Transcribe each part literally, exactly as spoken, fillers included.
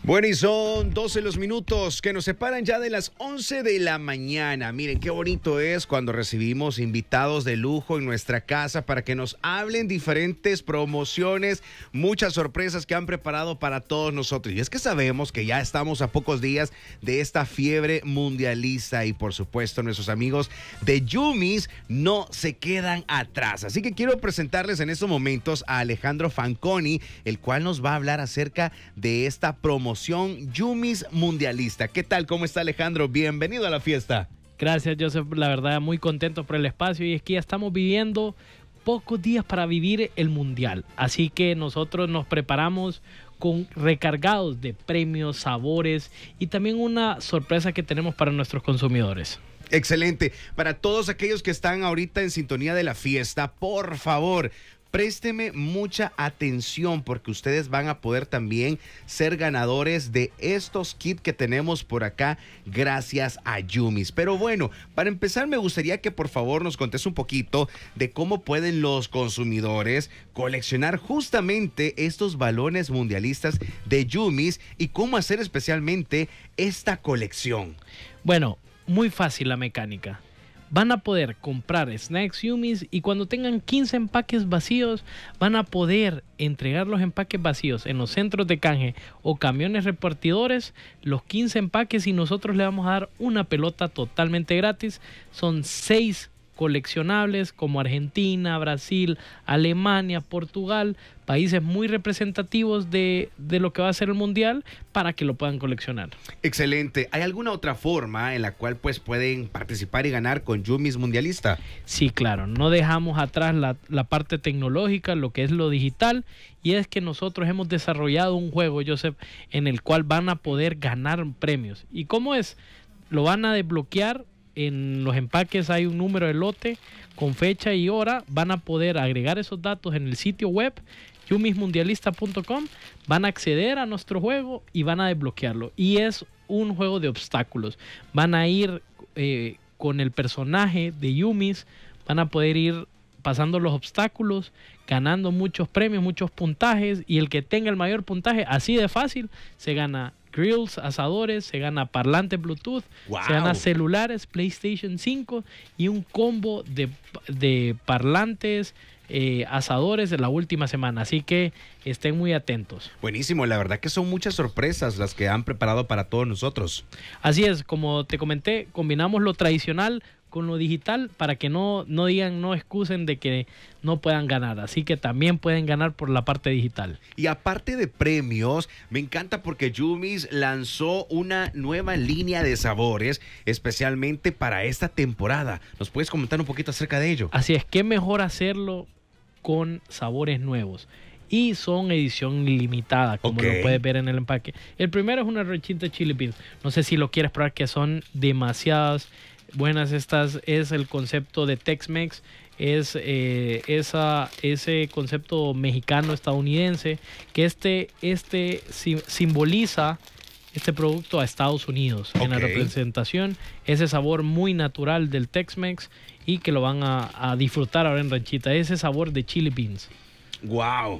Bueno, y son doce los minutos que nos separan ya de las once de la mañana. Miren qué bonito es cuando recibimos invitados de lujo en nuestra casa para que nos hablen diferentes promociones, muchas sorpresas que han preparado para todos nosotros. Y es que sabemos que ya estamos a pocos días de esta fiebre mundialista y por supuesto nuestros amigos de Yumis no se quedan atrás. Así que quiero presentarles en estos momentos a Alejandro Fanconi, el cual nos va a hablar acerca de esta promoción Yumis Mundialista. ¿Qué tal? ¿Cómo está, Alejandro? Bienvenido a la fiesta. Gracias, Joseph. La verdad, muy contento por el espacio y es que ya estamos viviendo pocos días para vivir el Mundial. Así que nosotros nos preparamos con recargados de premios, sabores y también una sorpresa que tenemos para nuestros consumidores. Excelente. Para todos aquellos que están ahorita en sintonía de la fiesta, por favor, présteme mucha atención porque ustedes van a poder también ser ganadores de estos kits que tenemos por acá gracias a Yumis. Pero bueno, para empezar me gustaría que por favor nos contes un poquito de cómo pueden los consumidores coleccionar justamente estos balones mundialistas de Yumis y cómo hacer especialmente esta colección. Bueno, muy fácil la mecánica. Van a poder comprar Snacks Yumis y cuando tengan quince empaques vacíos van a poder entregar los empaques vacíos en los centros de canje o camiones repartidores, los quince empaques, y nosotros le vamos a dar una pelota totalmente gratis. Son seis coleccionables como Argentina, Brasil, Alemania, Portugal, países muy representativos de, de lo que va a ser el Mundial para que lo puedan coleccionar. Excelente. ¿Hay alguna otra forma en la cual pues pueden participar y ganar con Yumis Mundialista? Sí, claro. No dejamos atrás la, la parte tecnológica, lo que es lo digital, y es que nosotros hemos desarrollado un juego, Joseph, en el cual van a poder ganar premios. ¿Y cómo es? Lo van a desbloquear. En los empaques hay un número de lote con fecha y hora. Van a poder agregar esos datos en el sitio web yumis mundialista punto com. Van a acceder a nuestro juego y van a desbloquearlo. Y es un juego de obstáculos. Van a ir eh, con el personaje de Yumis. Van a poder ir pasando los obstáculos, ganando muchos premios, muchos puntajes. Y el que tenga el mayor puntaje, así de fácil, se gana grills, asadores, se gana parlantes Bluetooth, wow, se gana celulares, PlayStation cinco y un combo de, de parlantes, eh, asadores de la última semana. Así que estén muy atentos. Buenísimo, la verdad que son muchas sorpresas las que han preparado para todos nosotros. Así es, como te comenté, combinamos lo tradicional con lo digital para que no, no digan, no excusen de que no puedan ganar. Así que también pueden ganar por la parte digital. Y aparte de premios, me encanta porque Yumis lanzó una nueva línea de sabores especialmente para esta temporada. ¿Nos puedes comentar un poquito acerca de ello? Así es, qué mejor hacerlo con sabores nuevos. Y son edición limitada, como okay, lo puedes ver en el empaque. El primero es una ranchita chili beans. No sé si lo quieres probar, que son demasiadas buenas estas. Es el concepto de Tex-Mex, es eh, esa, ese concepto mexicano-estadounidense, que este, este si, simboliza este producto a Estados Unidos, okay, en la representación, ese sabor muy natural del Tex-Mex y que lo van a, a disfrutar ahora en ranchita, ese sabor de chili beans. ¡Wow!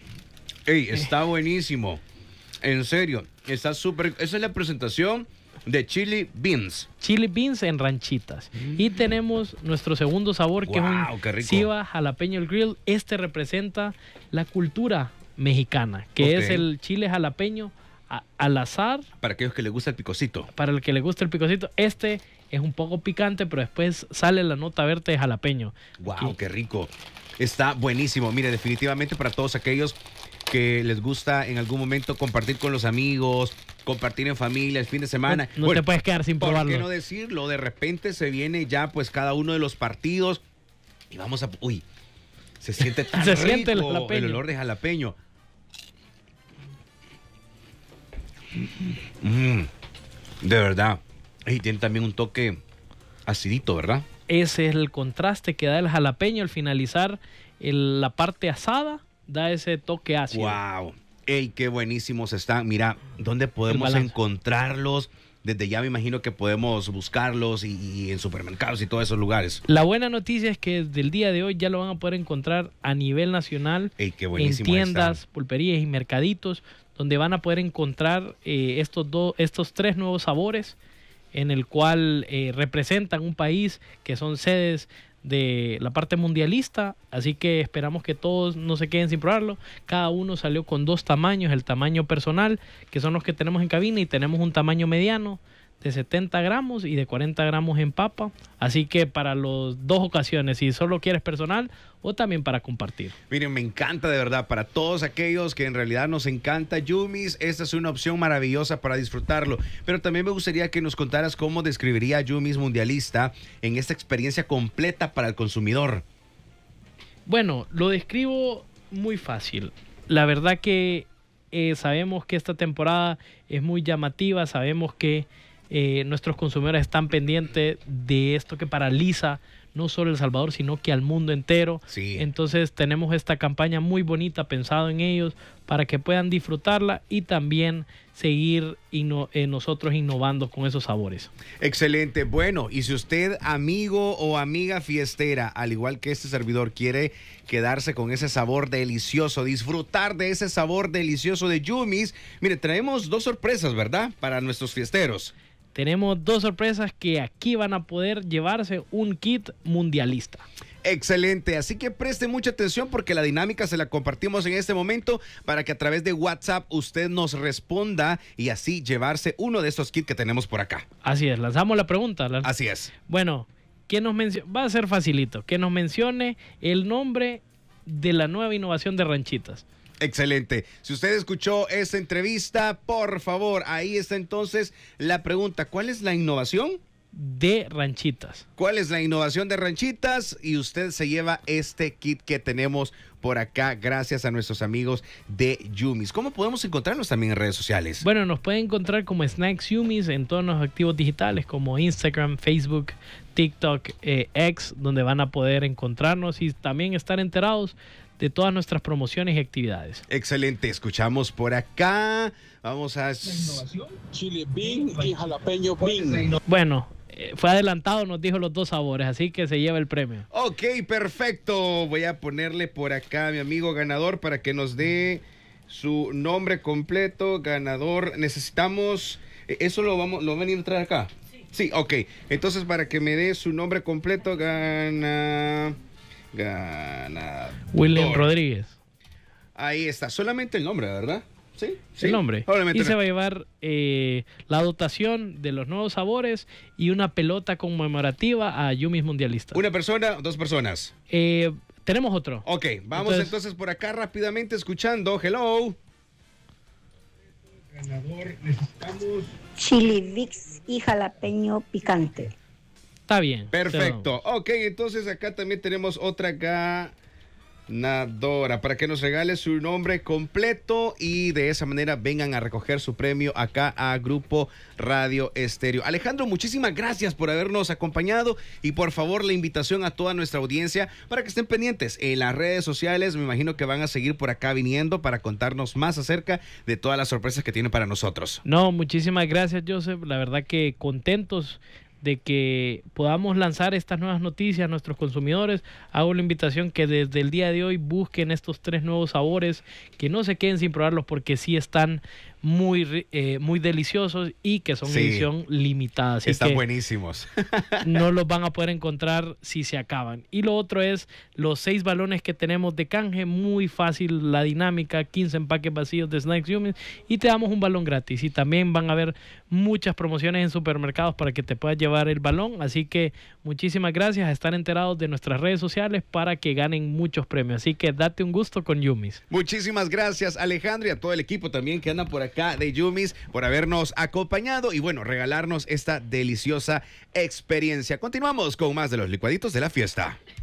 ¡Ey, está buenísimo! En serio, está súper. Esa es la presentación de chili beans. Chili beans en ranchitas. Mm. Y tenemos nuestro segundo sabor, wow, que es un Siva jalapeño el grill. Este representa la cultura mexicana, que okay, es el chile jalapeño a, al azar. Para aquellos que les gusta el picocito. Para el que le gusta el picocito. Este es un poco picante, pero después sale la nota verde de jalapeño. ¡Wow! Aquí. ¡Qué rico! Está buenísimo. Mire, definitivamente para todos aquellos que les gusta en algún momento compartir con los amigos, compartir en familia el fin de semana. No, no bueno, te puedes quedar sin probarlo. ¿Por qué no decirlo? De repente se viene ya pues cada uno de los partidos y vamos a... Uy, se siente tan se rico siente el, jalapeño. El olor de jalapeño. Mm, de verdad. Y tiene también un toque acidito, ¿verdad? Ese es el contraste que da el jalapeño al finalizar el, la parte asada. Da ese toque ácido. ¡Wow! ¡Ey, qué buenísimos están! Mira, ¿dónde podemos encontrarlos? Desde ya me imagino que podemos buscarlos y, y en supermercados y todos esos lugares. La buena noticia es que desde el día de hoy ya lo van a poder encontrar a nivel nacional. ¡Ey, qué buenísimo! En tiendas, está. pulperías y mercaditos, donde van a poder encontrar eh, estos, dos, estos tres nuevos sabores, en el cual eh, representan un país que son sedes de la parte mundialista, así que esperamos que todos no se queden sin probarlo. Cada uno salió con dos tamaños, el tamaño personal, que son los que tenemos en cabina, y tenemos un tamaño mediano de setenta gramos y de cuarenta gramos en papa, así que para las dos ocasiones, si solo quieres personal o también para compartir. Miren, me encanta de verdad, para todos aquellos que en realidad nos encanta Yumi's, esta es una opción maravillosa para disfrutarlo, pero también me gustaría que nos contaras cómo describiría a Yumi's Mundialista en esta experiencia completa para el consumidor. Bueno, lo describo muy fácil. La verdad que eh, sabemos que esta temporada es muy llamativa, sabemos que Eh, nuestros consumidores están pendientes de esto que paraliza no solo El Salvador, sino que al mundo entero. Sí. Entonces tenemos esta campaña muy bonita pensado en ellos para que puedan disfrutarla y también seguir inno eh, nosotros innovando con esos sabores. Excelente. Bueno, y si usted, amigo o amiga fiestera, al igual que este servidor, quiere quedarse con ese sabor delicioso, disfrutar de ese sabor delicioso de Yumi's, mire, traemos dos sorpresas, ¿verdad? Para nuestros fiesteros. Tenemos dos sorpresas que aquí van a poder llevarse un kit mundialista. Excelente, así que preste mucha atención porque la dinámica se la compartimos en este momento para que a través de WhatsApp usted nos responda y así llevarse uno de estos kits que tenemos por acá. Así es, lanzamos la pregunta. Así es. Bueno, que nos mencione, va a ser facilito, que nos mencione el nombre de la nueva innovación de Ranchitas. Excelente. Si usted escuchó esta entrevista, por favor, ahí está entonces la pregunta. ¿Cuál es la innovación? De Ranchitas. ¿Cuál es la innovación de Ranchitas? Y usted se lleva este kit que tenemos por acá gracias a nuestros amigos de Yumi's. ¿Cómo podemos encontrarlos también en redes sociales? Bueno, nos pueden encontrar como Snacks Yumi's en todos los activos digitales como Instagram, Facebook, TikTok, eh, X, donde van a poder encontrarnos y también estar enterados de todas nuestras promociones y actividades. Excelente, escuchamos por acá. Vamos a... Chili bean y jalapeño bean. Bueno, eh, fue adelantado, nos dijo los dos sabores, así que se lleva el premio. Ok, perfecto. Voy a ponerle por acá a mi amigo ganador para que nos dé su nombre completo. Ganador, necesitamos... ¿Eso lo vamos, lo van a ir a traer acá? Sí. Sí, ok. Entonces, para que me dé su nombre completo, gana... Ganador. William Rodríguez. Ahí está, solamente el nombre, ¿verdad? Sí, sí. El nombre. Obviamente y no. se va a llevar eh, la dotación de los nuevos sabores y una pelota conmemorativa a Yumi's Mundialista. ¿Una persona o dos personas? Eh, tenemos otro. Ok, vamos entonces, entonces por acá rápidamente escuchando. Hello. Ganador, necesitamos Chili Vicks y jalapeño picante. Está bien. Perfecto. Ok, entonces acá también tenemos otra ganadora para que nos regale su nombre completo y de esa manera vengan a recoger su premio acá a Grupo Radio Estéreo. Alejandro, muchísimas gracias por habernos acompañado y por favor la invitación a toda nuestra audiencia para que estén pendientes en las redes sociales. Me imagino que van a seguir por acá viniendo para contarnos más acerca de todas las sorpresas que tienen para nosotros. No, muchísimas gracias, Joseph. La verdad que contentos de que podamos lanzar estas nuevas noticias a nuestros consumidores. Hago la invitación que desde el día de hoy busquen estos tres nuevos sabores, que no se queden sin probarlos porque sí están muy, eh, muy deliciosos y que son sí, edición limitada. Así están que buenísimos. no los van a poder encontrar si se acaban. Y lo otro es los seis balones que tenemos de canje. Muy fácil la dinámica, quince empaques vacíos de Snacks Yumi's y te damos un balón gratis. Y también van a haber muchas promociones en supermercados para que te puedas llevar el balón. Así que muchísimas gracias a estar enterados de nuestras redes sociales para que ganen muchos premios. Así que date un gusto con Yumi's. Muchísimas gracias, Alejandro, y a todo el equipo también que anda por acá de Yumi's por habernos acompañado y bueno, regalarnos esta deliciosa experiencia. Continuamos con más de los licuaditos de la fiesta.